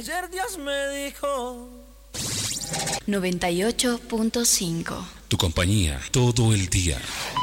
Ayer Dios me dijo 98.5. Tu compañía todo el día.